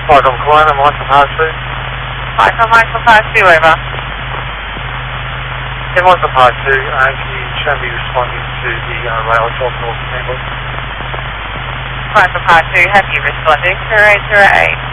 Welcome, Kalina, Michael Parsley. Michael Parsley, over. Yeah, Michael Parsley, can you show me responding to the rail job North Campbell? Michael Parsley, have you responded? 0808.